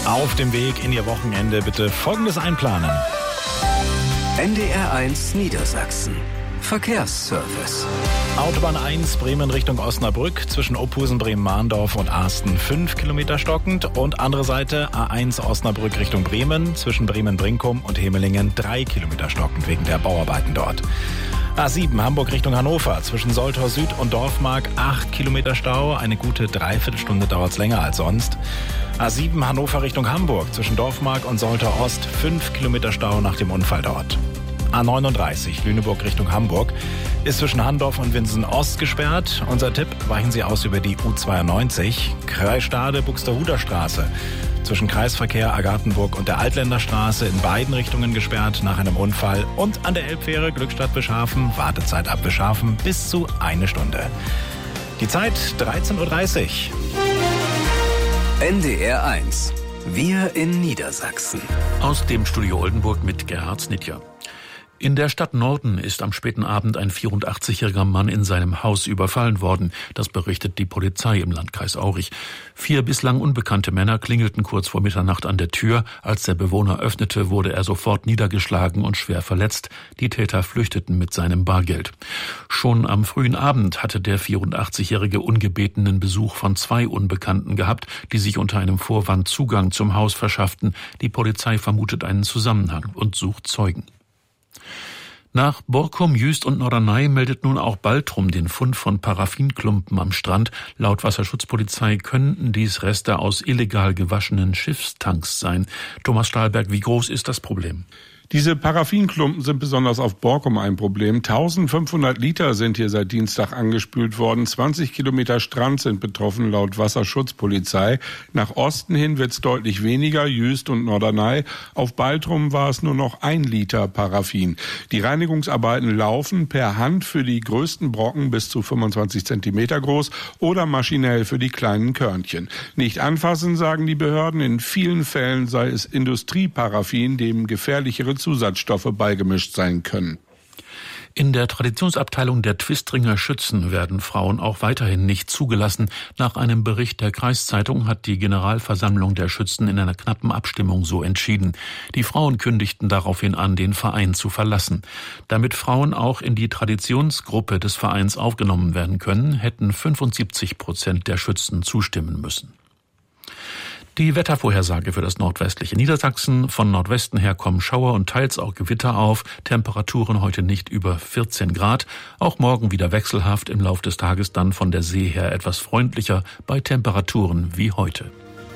Auf dem Weg in Ihr Wochenende bitte Folgendes einplanen. NDR 1 Niedersachsen. Verkehrsservice. Autobahn 1 Bremen Richtung Osnabrück zwischen Ophusen, Bremen-Mahndorf und Asten 5 Kilometer stockend und andere Seite A1 Osnabrück Richtung Bremen zwischen Bremen-Brinkum und Hemelingen 3 Kilometer stockend wegen der Bauarbeiten dort. A7 Hamburg Richtung Hannover zwischen Soltau Süd und Dorfmark 8 Kilometer Stau, eine gute Dreiviertelstunde dauert es länger als sonst. A7 Hannover Richtung Hamburg zwischen Dorfmark und Soltau Ost 5 Kilometer Stau nach dem Unfall dort. A39 Lüneburg Richtung Hamburg ist zwischen Handorf und Winsen-Ost gesperrt. Unser Tipp, weichen Sie aus über die U92, Kreis Stade Buxtehuder Straße. Zwischen Kreisverkehr Agartenburg und der Altländerstraße in beiden Richtungen gesperrt nach einem Unfall. Und an der Elbfähre Glückstadt Bescharfen, Wartezeit ab Bescharfen bis zu 1 Stunde. Die Zeit 13.30 Uhr. NDR 1. Wir in Niedersachsen. Aus dem Studio Oldenburg mit Gerhard Snitjer. In der Stadt Norden ist am späten Abend ein 84-jähriger Mann in seinem Haus überfallen worden. Das berichtet die Polizei im Landkreis Aurich. 4 bislang unbekannte Männer klingelten kurz vor Mitternacht an der Tür. Als der Bewohner öffnete, wurde er sofort niedergeschlagen und schwer verletzt. Die Täter flüchteten mit seinem Bargeld. Schon am frühen Abend hatte der 84-jährige ungebetenen Besuch von 2 Unbekannten gehabt, die sich unter einem Vorwand Zugang zum Haus verschafften. Die Polizei vermutet einen Zusammenhang und sucht Zeugen. Nach Borkum, Jüst und Norderney meldet nun auch Baltrum den Fund von Paraffinklumpen am Strand. Laut Wasserschutzpolizei könnten dies Reste aus illegal gewaschenen Schiffstanks sein. Thomas Stahlberg, wie groß ist das Problem? Diese Paraffinklumpen sind besonders auf Borkum ein Problem. 1500 Liter sind hier seit Dienstag angespült worden. 20 Kilometer Strand sind betroffen laut Wasserschutzpolizei. Nach Osten hin wird es deutlich weniger, Jüst und Norderney. Auf Baltrum war es nur noch 1 Liter Paraffin. Die Reinigungsarbeiten laufen per Hand für die größten Brocken bis zu 25 Zentimeter groß oder maschinell für die kleinen Körnchen. Nicht anfassen, sagen die Behörden. In vielen Fällen sei es Industrieparaffin, dem gefährlichere Zusatzstoffe beigemischt sein können. In der Traditionsabteilung der Twistringer Schützen werden Frauen auch weiterhin nicht zugelassen. Nach einem Bericht der Kreiszeitung hat die Generalversammlung der Schützen in einer knappen Abstimmung so entschieden. Die Frauen kündigten daraufhin an, den Verein zu verlassen. Damit Frauen auch in die Traditionsgruppe des Vereins aufgenommen werden können, hätten 75% der Schützen zustimmen müssen. Die Wettervorhersage für das nordwestliche Niedersachsen. Von Nordwesten her kommen Schauer und teils auch Gewitter auf. Temperaturen heute nicht über 14 Grad. Auch morgen wieder wechselhaft, im Lauf des Tages dann von der See her etwas freundlicher bei Temperaturen wie heute.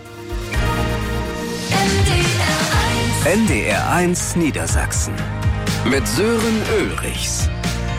NDR 1 Niedersachsen. Mit Sören Ulrichs.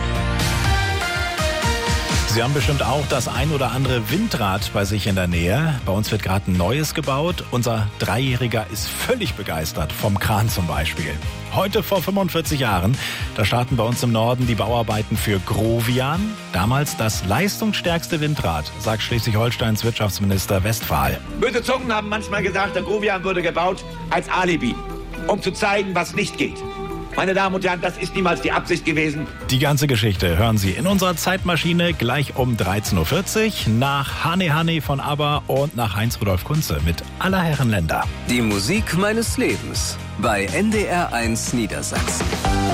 Sie haben bestimmt auch das ein oder andere Windrad bei sich in der Nähe. Bei uns wird gerade ein neues gebaut. Unser 3-Jähriger ist völlig begeistert vom Kran zum Beispiel. Heute vor 45 Jahren, da starten bei uns im Norden die Bauarbeiten für Grovian. Damals das leistungsstärkste Windrad, sagt Schleswig-Holsteins Wirtschaftsminister Westphal. Böse Zungen haben manchmal gesagt, der Grovian würde gebaut als Alibi, um zu zeigen, was nicht geht. Meine Damen und Herren, das ist niemals die Absicht gewesen. Die ganze Geschichte hören Sie in unserer Zeitmaschine gleich um 13.40 Uhr nach Hane Hane von ABBA und nach Heinz-Rudolf Kunze mit Aller Herren Länder. Die Musik meines Lebens bei NDR 1 Niedersachsen.